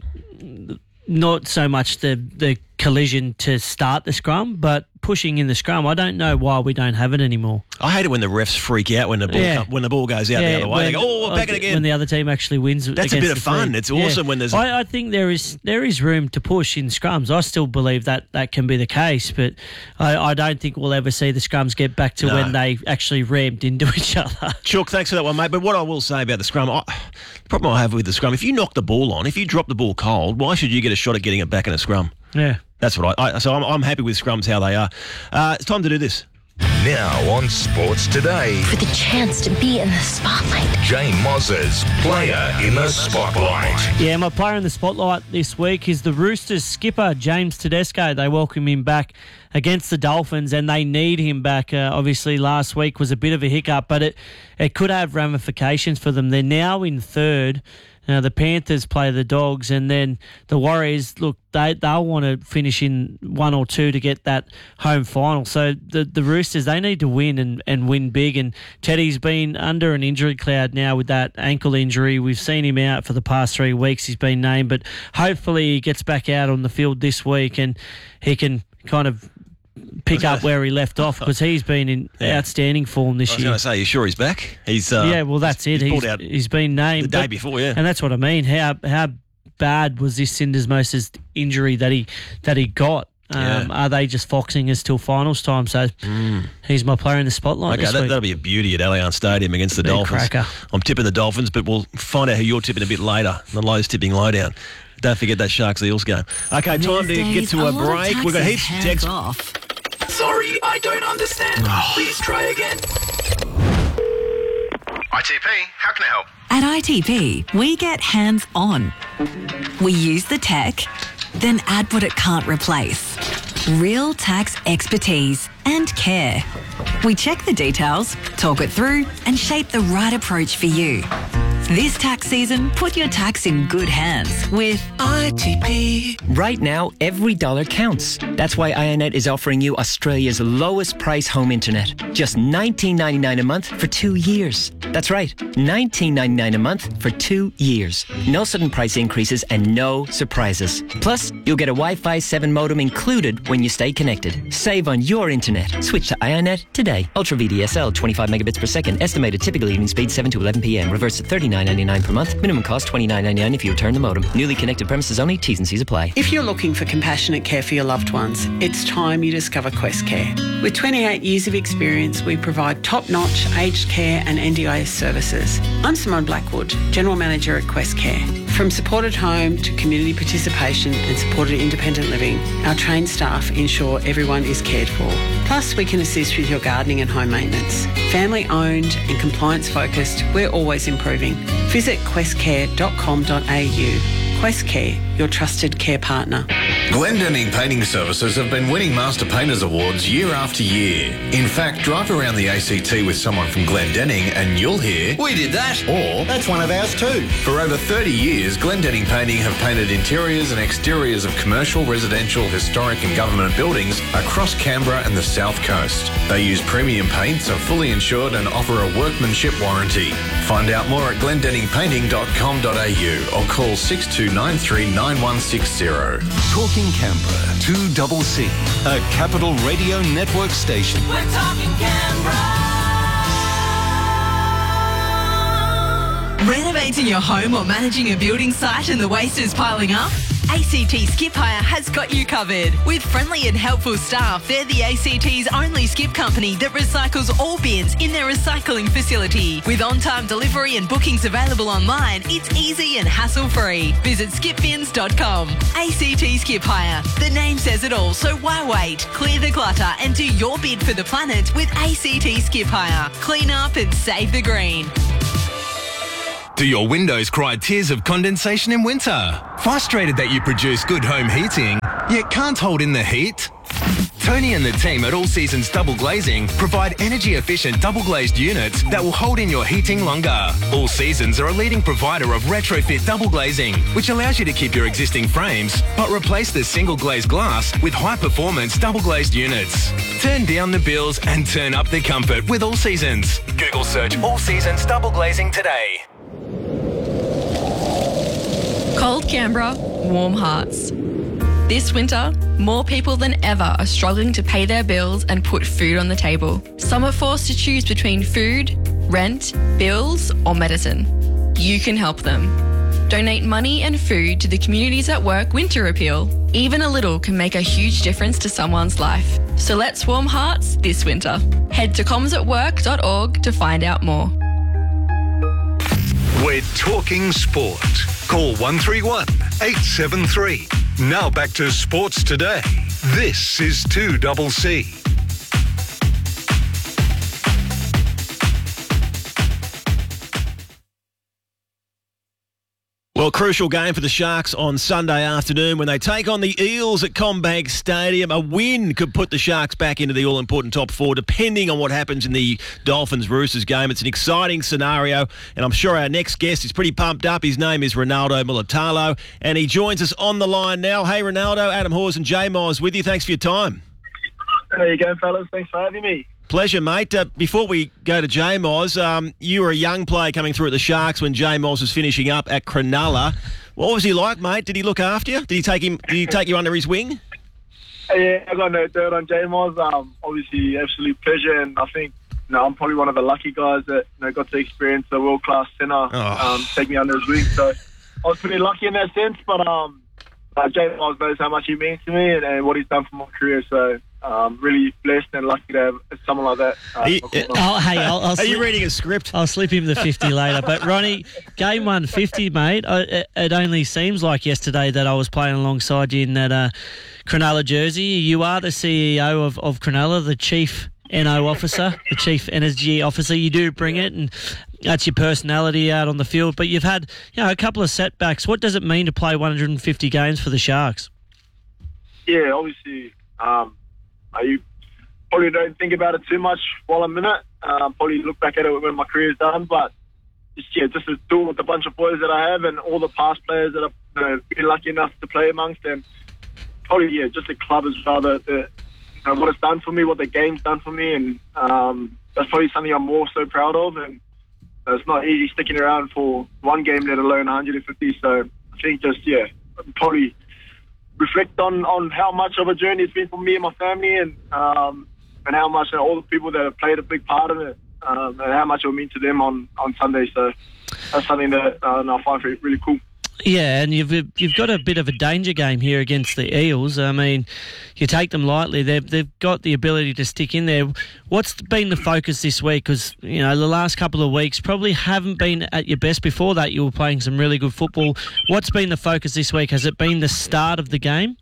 Speaker 23: not so much the, the collision to start the scrum, but pushing in the scrum. I don't know why we don't have it anymore.
Speaker 21: I hate it when the refs freak out when the ball
Speaker 23: Yeah.
Speaker 21: come, when the ball goes out
Speaker 23: Yeah,
Speaker 21: the other way.
Speaker 23: when-
Speaker 21: They go, oh, back it again.
Speaker 23: When the other team actually wins.
Speaker 21: That's a
Speaker 23: against
Speaker 21: bit of
Speaker 23: the
Speaker 21: fun.
Speaker 23: team.
Speaker 21: It's awesome when there's a-
Speaker 23: I, I think there is there is room to push in scrums. I still believe that that can be the case, but I, I don't think we'll ever see the scrums get back to
Speaker 21: No.
Speaker 23: when they actually rammed into each other.
Speaker 21: Chook, thanks for that one, mate. But what I will say about the scrum, I, the problem I have with the scrum, if you knock the ball on, if you drop the ball cold, why should you get a shot at getting it back in a scrum?
Speaker 23: Yeah.
Speaker 21: That's what I... I so I'm, I'm happy with scrums how they are. Uh, it's time to do this.
Speaker 15: Now on Sports Today.
Speaker 16: For the chance to be in the spotlight.
Speaker 15: Jay Moz's Player in the Spotlight.
Speaker 23: Yeah, my player in the spotlight this week is the Roosters skipper, James Tedesco. They welcome him back against the Dolphins, and they need him back. Uh, obviously, last week was a bit of a hiccup, but it, it could have ramifications for them. They're now in third. Now, the Panthers play the Dogs, and then the Warriors, look, they, they'll want to finish in one or two to get that home final. So the, the Roosters, they need to win and, and win big. And Teddy's been under an injury cloud now with that ankle injury. We've seen him out for the past three weeks. He's been named, but hopefully he gets back out on the field this week and he can kind of pick up where he left off, because he's been in
Speaker 21: Yeah.
Speaker 23: outstanding form this
Speaker 21: I was
Speaker 23: year.
Speaker 21: going to say, you sure he's back? He's uh,
Speaker 23: yeah, well, that's
Speaker 21: he's,
Speaker 23: it.
Speaker 21: He's,
Speaker 23: He's,
Speaker 21: pulled out
Speaker 23: he's been named
Speaker 21: the day
Speaker 23: but-
Speaker 21: before, yeah.
Speaker 23: and that's what I mean. How how bad was this Syndesmosis injury that he that he got? Um,
Speaker 21: Yeah.
Speaker 23: Are they just foxing us till finals time? So he's my player in the spotlight
Speaker 21: Okay,
Speaker 23: this
Speaker 21: that,
Speaker 23: week.
Speaker 21: that'll be a beauty at Allianz Stadium against the
Speaker 23: Be a
Speaker 21: Dolphins.
Speaker 23: cracker.
Speaker 21: I'm tipping the Dolphins, but we'll find out who you're tipping a bit later. The Lowe's tipping lowdown. Don't forget that Sharks Eels game. Okay, time to get to a break. We've got heaps of text.
Speaker 16: off.
Speaker 24: Sorry, I don't understand. Please try again.
Speaker 7: I T P, how can I help?
Speaker 17: At I T P, we get hands-on. We use the tech, then add what it can't replace. Real tax expertise and care. We check the details, talk it through, and shape the right approach for you. This tax season, put your tax in good hands with
Speaker 18: I T P. Right now, every dollar counts. That's why I O N E T is offering you Australia's lowest price home internet. Just nineteen ninety-nine a month for two years. That's right, nineteen ninety-nine a month for two years. No sudden price increases and no surprises. Plus, you'll get a Wi-Fi seven modem included when you stay connected. Save on your internet. Switch to I O N E T today. Ultra V D S L, twenty-five megabits per second. Estimated typical evening speed seven to eleven p.m. Reverse at thirty-nine ninety-nine per month. Minimum cost twenty-nine ninety-nine if you return the modem. Newly connected premises only. T's and C's apply.
Speaker 19: If you're looking for compassionate care for your loved ones, it's time you discover Quest Care. With twenty-eight years of experience, we provide top-notch aged care and N D I S services. I'm Simone Blackwood, General Manager at Quest Care. From supported home to community participation and supported independent living, our trained staff ensure everyone is cared for. Plus, we can assist with your gardening and home maintenance. Family owned and compliance focused, we're always improving. Visit quest care dot com dot a u. Quest Care, your trusted care partner.
Speaker 1: Glendenning Painting Services have been winning Master Painters Awards year after year. In fact, drive around the A C T with someone from Glendenning and you'll hear, "We did that," or "That's one of ours too." For over thirty years, Glendenning Painting have painted interiors and exteriors of commercial, residential, historic and government buildings across Canberra and the South Coast. They use premium paints, are fully insured and offer a workmanship warranty. Find out more at glendenning painting dot com dot a u or call six two nine three nine one six zero.
Speaker 8: Talking Canberra, two double C, a Capital Radio Network station.
Speaker 2: We're talking Canberra.
Speaker 3: Renovating your home or managing a building site and the waste is piling up? A C T Skip Hire has got you covered. With friendly and helpful staff, they're the A C T's only skip company that recycles all bins in their recycling facility. With on-time delivery and bookings available online, it's easy and hassle-free. Visit skip bins dot com. A C T Skip Hire. The name says it all, so why wait? Clear the clutter and do your bid for the planet with A C T Skip Hire. Clean up and save the green.
Speaker 4: Do your windows cry tears of condensation in winter? Frustrated that you produce good home heating, yet can't hold in the heat? Tony and the team at All Seasons Double Glazing provide energy-efficient double-glazed units that will hold in your heating longer. All Seasons are a leading provider of retrofit double glazing, which allows you to keep your existing frames, but replace the single-glazed glass with high-performance double-glazed units. Turn down the bills and turn up the comfort with All Seasons. Google search All Seasons Double Glazing today.
Speaker 9: Cold Canberra, warm hearts. This winter, more people than ever are struggling to pay their bills and put food on the table. Some are forced to choose between food, rent, bills, or medicine. You can help them. Donate money and food to the Communities at Work Winter Appeal. Even a little can make a huge difference to someone's life. So let's warm hearts this winter. Head to comms at work dot org to find out more.
Speaker 8: We're talking sport. Call one three one, eight seven three. Now back to Sports Today. This is two double C.
Speaker 21: Well, crucial game for the Sharks on Sunday afternoon when they take on the Eels at CommBank Stadium. A win could put the Sharks back into the all-important top four, depending on what happens in the Dolphins-Roosters game. It's an exciting scenario, and I'm sure our next guest is pretty pumped up. His name is Ronaldo Mulitalo, and he joins us on the line now. Hey, Ronaldo, Adam Hawes and Jay Mize with you. Thanks for your time.
Speaker 12: There you go, fellas. Thanks for having me.
Speaker 21: Pleasure, mate. Uh, before we go to Jay Mize, um, you were a young player coming through at the Sharks when Jay Mize was finishing up at Cronulla. What was he like, mate? Did he look after you? Did he take him? Did he take you under his wing?
Speaker 12: Yeah, I got no dirt on Jay Mize. Um, obviously, absolute pleasure, and I think you know, I'm probably one of the lucky guys that you know, got to experience a world-class centre
Speaker 21: oh.
Speaker 12: um, take me under his wing. So I was pretty lucky in that sense, but um, uh, Jay Mize knows how much he means to me and, and what he's done for my career. So. Um, really blessed and lucky to have someone like that. Uh,
Speaker 23: you, oh, hey, I'll, I'll
Speaker 21: Are
Speaker 23: slip,
Speaker 21: you reading a script?
Speaker 23: I'll slip him the fifty later. But Ronnie, game one fifty, mate. I, it, it only seems like yesterday that I was playing alongside you in that uh, Cronulla jersey. You are the C E O of, of Cronulla, the chief N O officer, the chief energy officer. You do bring it, and that's your personality out on the field. But you've had, you know, a couple of setbacks. What does it mean to play one hundred fifty games for the Sharks?
Speaker 12: Yeah, obviously. Um, You probably don't think about it too much while I'm in it. Uh, probably look back at it when my career's done. But just yeah, just to do it with the bunch of boys that I have and all the past players that I've you know, been lucky enough to play amongst, and probably yeah, just the club as well. The, the, you know, what it's done for me, what the game's done for me, and um, that's probably something I'm more so proud of. And uh, it's not easy sticking around for one game, let alone one hundred fifty. So I think just yeah, probably. reflect on, on how much of a journey it's been for me and my family, and um, and how much and all the people that have played a big part of it, um, and how much it will mean to them on, on Sunday. So that's something that uh, I find really, really cool.
Speaker 23: Yeah, and you've you've got a bit of a danger game here against the Eels. I mean, you take them lightly. They've they've got the ability to stick in there. What's been the focus this week? Because you know the last couple of weeks probably haven't been at your best. Before that, you were playing some really good football. What's been the focus this week? Has it been the start of the game?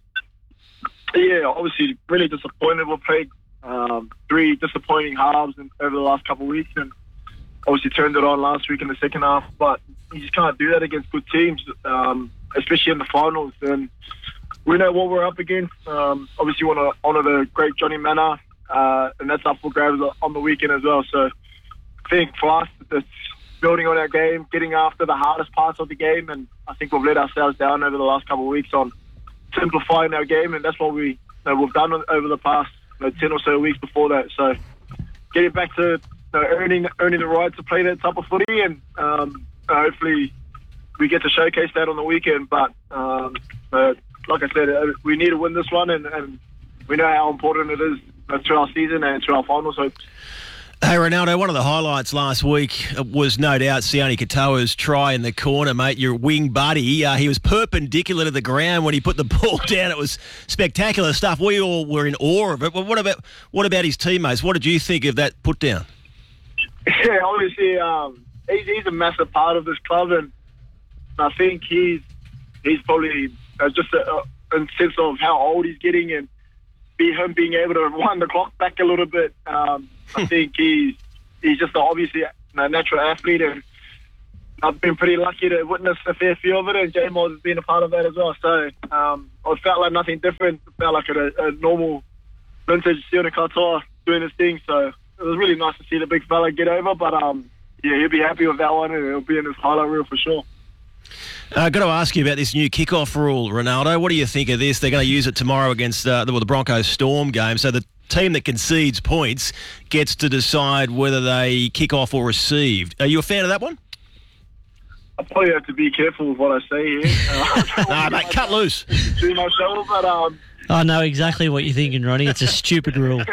Speaker 12: Yeah, obviously, really disappointed. We played um, three disappointing halves in, over the last couple of weeks, and obviously turned it on last week in the second half. But you just can't do that against good teams. Um, especially in the finals. And we know what we're up against. Um, obviously, we want to honour the great Johnny Manor, uh, and that's up for grabs on the weekend as well. So I think for us, it's building on our game, getting after the hardest parts of the game, and I think we've let ourselves down over the last couple of weeks on simplifying our game, and that's what we, you know, we've done over the past you know, ten or so weeks before that. So getting back to you know, earning earning the right to play that type of footy, and um, hopefully we get to showcase that on the weekend. But um, uh, like I said, uh, we need to win this one, and, and we know how important it is uh, to our season and to our finals hopes.
Speaker 21: Hey, Ronaldo, one of the highlights last week was no doubt Sione Katoa's try in the corner, mate, your wing buddy. Uh, he was perpendicular to the ground when he put the ball down. It was spectacular stuff. We all were in awe of it. But what about what about his teammates? What did you think of that put down?
Speaker 12: Yeah, obviously, um, he's, he's a massive part of this club, and I think he's he's probably uh, just a, a, in sense of how old he's getting, and be him being able to wind the clock back a little bit. Um, I think he's he's just obviously a natural athlete, and I've been pretty lucky to witness a fair few of it, and J Moz has been a part of that as well. So um, it felt like nothing different. It felt like a, a normal vintage Sione Katoa doing his thing. So it was really nice to see the big fella get over. But um, yeah, he'll be happy with that one, and it'll be in his highlight reel for sure.
Speaker 21: I've uh, got to ask you about this new kickoff rule, Ronaldo. What do you think of this? They're going to use it tomorrow against uh, the, well, the Broncos Storm game. So the team that concedes points gets to decide whether they kick off or receive. Are you a fan of that one?
Speaker 12: I probably have to be careful with what I say here. Uh,
Speaker 21: nah, mate, cut loose.
Speaker 12: Do myself, but um.
Speaker 23: I know exactly what you're thinking, Ronnie. It's a stupid rule.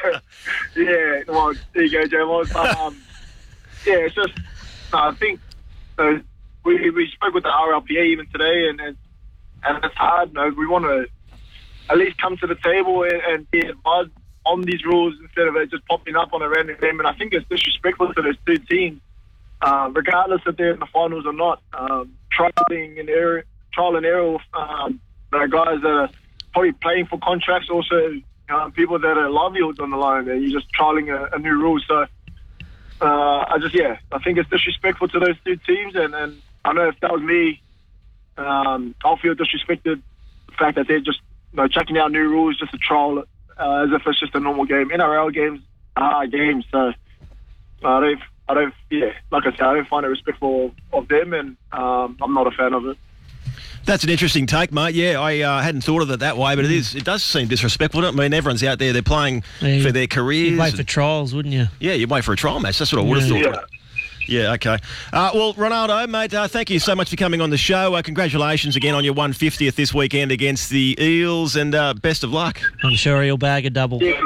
Speaker 12: Yeah, well, there you go, Joe. But, um, yeah, it's just no, I think uh, we we spoke with the R L P A even today, and and, and it's hard. No, we want to at least come to the table and, and be advised on these rules instead of it just popping up on a random game. And I think it's disrespectful to those two teams, uh, regardless if they're in the finals or not. Um, trialing and error, trial and error. Um, there are guys that are probably playing for contracts, also um, people that are livelihoods on the line, and you're just trialing a, a new rule. So uh, I just, yeah, I think it's disrespectful to those two teams, and, and I know if that was me, um, I'll feel disrespected. The fact that they're just you know, checking out new rules just to trial it uh, as if it's just a normal game. N R L games are games, so I don't, I don't, yeah, like I said, I don't find it respectful of them, and um, I'm not a fan of it.
Speaker 21: That's an interesting take, mate. Yeah, I uh, hadn't thought of it that way, but it is. It does seem disrespectful. I mean, everyone's out there; they're playing
Speaker 23: yeah,
Speaker 21: for their careers.
Speaker 23: You'd wait for trials, wouldn't you?
Speaker 21: Yeah, you'd wait for a trial match. That's what I would have
Speaker 23: yeah.
Speaker 21: thought. Yeah, yeah okay. Uh, well, Ronaldo, mate, uh, thank you so much for coming on the show. Uh, congratulations again on your one hundred fiftieth this weekend against the Eels, and uh, best of luck.
Speaker 23: I'm sure he'll bag a double.
Speaker 12: Yeah,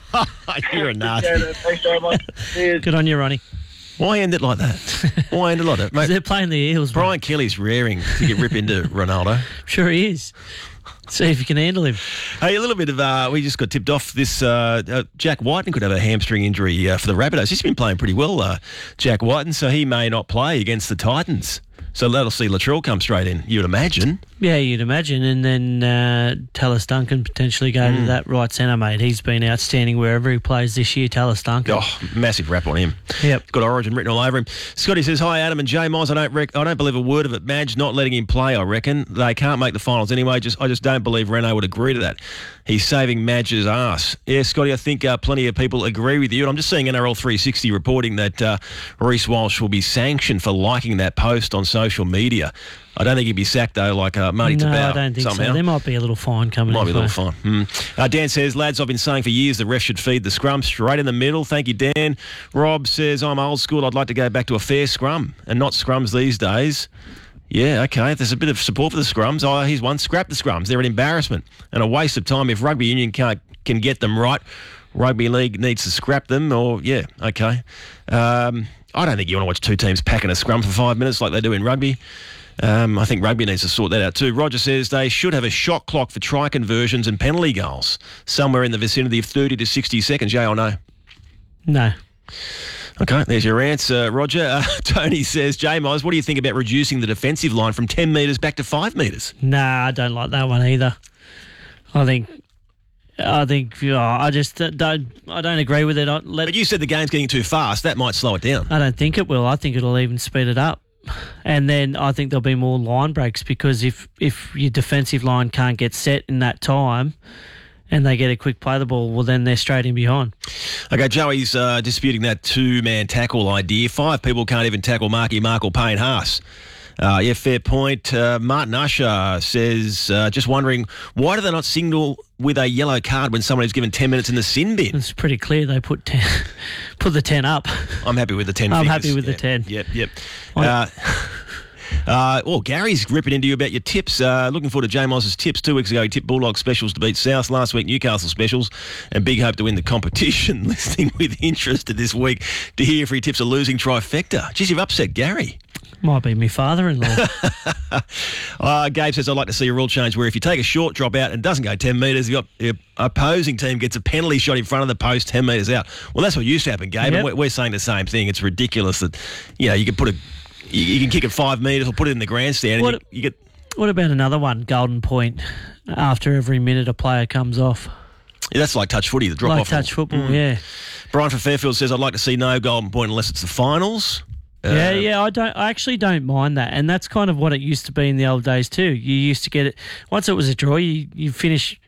Speaker 21: You're a nasty.
Speaker 12: Thanks very much. Cheers.
Speaker 23: Good on you, Ronnie.
Speaker 21: Why end it like that? Why end it like that? Mate,
Speaker 23: they're playing the Eels.
Speaker 21: Brian
Speaker 23: mate.
Speaker 21: Kelly's raring to get rip into Ronaldo.
Speaker 23: Sure he is. See if you can handle him.
Speaker 21: Hey, a little bit of, uh, we just got tipped off this, uh, uh, Jack Whiten could have a hamstring injury uh, for the Rabbitohs. He's been playing pretty well, uh, Jack Whiten, so he may not play against the Titans. So that'll see Latrell come straight in, you'd imagine.
Speaker 23: Yeah, you'd imagine. And then uh, Tallis Duncan potentially go mm. to that right centre, mate. He's been outstanding wherever he plays this year, Tallis Duncan.
Speaker 21: Oh, massive rap on him.
Speaker 23: Yep.
Speaker 21: Got Origin written all over him. Scotty says, hi, Adam and J Moz. I don't rec- I don't believe a word of it. Madge not letting him play, I reckon. They can't make the finals anyway. Just I just don't believe Reno would agree to that. He's saving Madge's ass. Yeah, Scotty, I think uh, plenty of people agree with you. And I'm just seeing N R L three sixty reporting that uh, Reece Walsh will be sanctioned for liking that post on social media. I don't think he'd be sacked, though, like uh, Marty
Speaker 23: no,
Speaker 21: Tabau.
Speaker 23: I don't think
Speaker 21: somehow.
Speaker 23: so. There might be a little fine coming
Speaker 21: Might
Speaker 23: in.
Speaker 21: be a little fine. Mm. Uh, Dan says, lads, I've been saying for years the ref should feed the scrum straight in the middle. Thank you, Dan. Rob says, I'm old school. I'd like to go back to a fair scrum and not scrums these days. Yeah, okay. If there's a bit of support for the scrums, oh, here's one. Scrap the scrums. They're an embarrassment and a waste of time. If rugby union can't can get them right, rugby league needs to scrap them. Or, yeah, okay. Um, I don't think you want to watch two teams packing a scrum for five minutes like they do in rugby. Um, I think rugby needs to sort that out too. Roger says they should have a shot clock for try conversions and penalty goals, somewhere in the vicinity of thirty to sixty seconds. Yeah or no?
Speaker 23: No.
Speaker 21: Okay, there's your answer, Roger. Uh, Tony says, J-Moz, what do you think about reducing the defensive line from ten metres back to five metres?
Speaker 23: Nah, I don't like that one either. I think... I think oh, I just don't. I don't agree with it. I let
Speaker 21: but you said the game's getting too fast. That might slow it down.
Speaker 23: I don't think it will. I think it'll even speed it up. And then I think there'll be more line breaks because if, if your defensive line can't get set in that time and they get a quick play the ball, well, then they're straight in behind.
Speaker 21: Okay, Joey's uh, disputing that two-man tackle idea. Five people can't even tackle Marky Mark or Payne Haas. Uh, yeah, fair point. Uh, Martin Usher says, uh, just wondering, why do they not signal with a yellow card when someone is given ten minutes in the sin bin?
Speaker 23: It's pretty clear they put ten, put the ten up.
Speaker 21: I'm happy with the ten
Speaker 23: I'm
Speaker 21: figures.
Speaker 23: happy with
Speaker 21: yeah.
Speaker 23: the ten.
Speaker 21: Yep, yep. Uh, uh, well, Gary's ripping into you about your tips. Uh, looking forward to J Mos's tips. Two weeks ago, he tipped Bulldogs specials to beat South. Last week, Newcastle specials. And big hope to win the competition. Listening with interest this week to hear if he tips a losing trifecta. Geez, you've upset Gary.
Speaker 23: Might be my father-in-law.
Speaker 21: uh, Gabe says, I'd like to see a rule change where if you take a short drop out and it doesn't go ten metres, the op- opposing team gets a penalty shot in front of the post ten metres out. Well, that's what used to happen, Gabe, yep. and we're, we're saying the same thing. It's ridiculous that, you know, you can put a, you, you can kick it five metres or put it in the grandstand
Speaker 23: what,
Speaker 21: and you, you get...
Speaker 23: What about another one, golden point, after every minute a player comes off?
Speaker 21: Yeah, that's like touch footy, the drop
Speaker 23: like
Speaker 21: off.
Speaker 23: Like touch football, mm. yeah.
Speaker 21: Brian from Fairfield says, I'd like to see no golden point unless it's the finals.
Speaker 23: Yeah, uh, yeah, I don't. I actually don't mind that, and that's kind of what it used to be in the old days too. You used to get it once it was a draw. You you finish